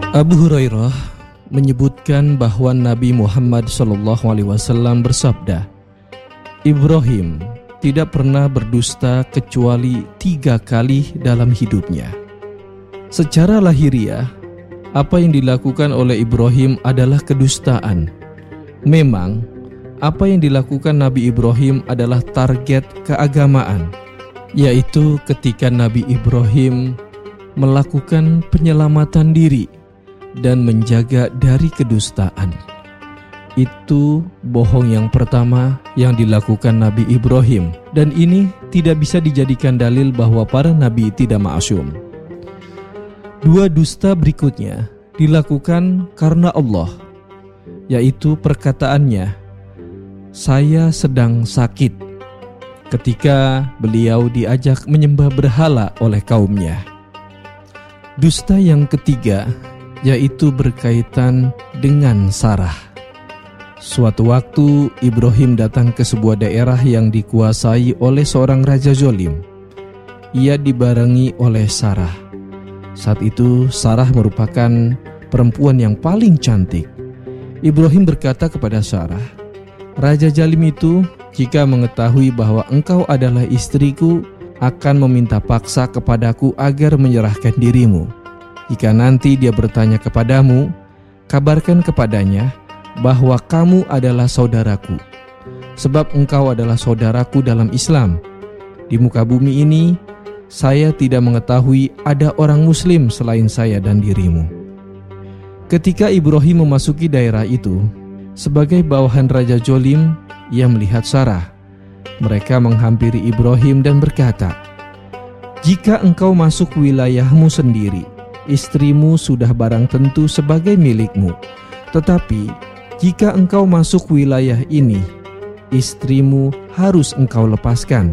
Abu Hurairah menyebutkan bahwa Nabi Muhammad SAW bersabda, Ibrahim tidak pernah berdusta kecuali 3 kali dalam hidupnya. Secara lahiriah, apa yang dilakukan oleh Ibrahim adalah kedustaan. Memang, apa yang dilakukan Nabi Ibrahim adalah target keagamaan, yaitu ketika Nabi Ibrahim melakukan penyelamatan diri dan menjaga dari kedustaan. Itu bohong yang pertama yang dilakukan Nabi Ibrahim, dan ini tidak bisa dijadikan dalil bahwa para nabi tidak ma'asum. 2 dusta berikutnya dilakukan karena Allah, yaitu perkataannya, "Saya sedang sakit," ketika beliau diajak menyembah berhala oleh kaumnya. Dusta yang ketiga yaitu berkaitan dengan Sarah. Suatu waktu Ibrahim datang ke sebuah daerah yang dikuasai oleh seorang raja zalim. Ia dibarengi oleh Sarah. Saat itu Sarah merupakan perempuan yang paling cantik. Ibrahim berkata kepada Sarah, "Raja zalim itu jika mengetahui bahwa engkau adalah istriku, akan meminta paksa kepadaku agar menyerahkan dirimu. Jika nanti dia bertanya kepadamu, kabarkan kepadanya bahwa kamu adalah saudaraku, sebab engkau adalah saudaraku dalam Islam. Di muka bumi ini, saya tidak mengetahui ada orang muslim selain saya dan dirimu." Ketika Ibrahim memasuki daerah itu, sebagai bawahan Raja Zolim, ia melihat Sarah. Mereka menghampiri Ibrahim dan berkata, "Jika engkau masuk wilayahmu sendiri, istrimu sudah barang tentu sebagai milikmu. Tetapi jika engkau masuk wilayah ini, istrimu harus engkau lepaskan."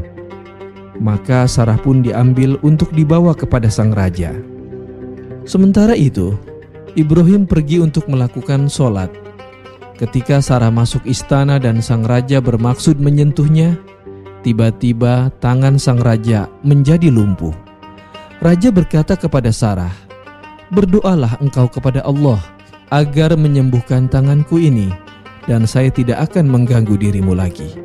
Maka Sarah pun diambil untuk dibawa kepada sang raja. Sementara itu, Ibrahim pergi untuk melakukan sholat. Ketika Sarah masuk istana dan sang raja bermaksud menyentuhnya, tiba-tiba tangan sang raja menjadi lumpuh. Raja berkata kepada Sarah, "Berdoalah engkau kepada Allah agar menyembuhkan tanganku ini, dan saya tidak akan mengganggu dirimu lagi."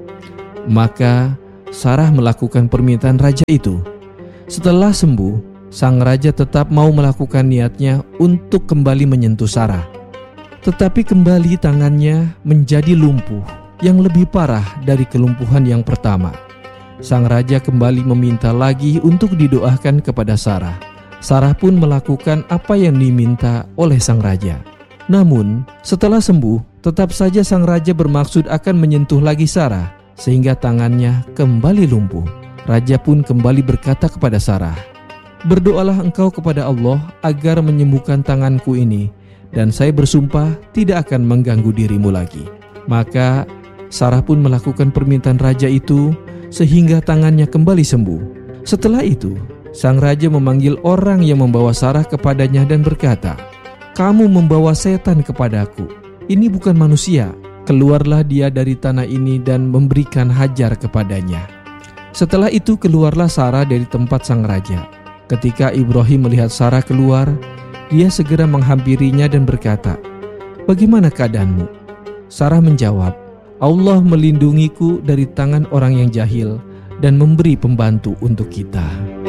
Maka Sarah melakukan permintaan raja itu. Setelah sembuh, sang raja tetap mau melakukan niatnya untuk kembali menyentuh Sarah. Tetapi kembali tangannya menjadi lumpuh, yang lebih parah dari kelumpuhan yang pertama. Sang raja kembali meminta lagi untuk didoakan kepada Sarah. Sarah pun melakukan apa yang diminta oleh sang raja. Namun, setelah sembuh, tetap saja sang raja bermaksud akan menyentuh lagi Sarah, sehingga tangannya kembali lumpuh. Raja pun kembali berkata kepada Sarah, "Berdoalah engkau kepada Allah agar menyembuhkan tanganku ini, dan saya bersumpah tidak akan mengganggu dirimu lagi." Maka Sarah pun melakukan permintaan raja itu, sehingga tangannya kembali sembuh. Setelah itu, sang raja memanggil orang yang membawa Sarah kepadanya dan berkata, "Kamu membawa setan kepadaku. Ini bukan manusia. Keluarlah dia dari tanah ini dan memberikan hajar kepadanya." Setelah itu keluarlah Sarah dari tempat sang raja. Ketika Ibrahim melihat Sarah keluar, dia segera menghampirinya dan berkata, "Bagaimana keadaanmu?" Sarah menjawab, "Allah melindungiku dari tangan orang yang jahil dan memberi pembantu untuk kita."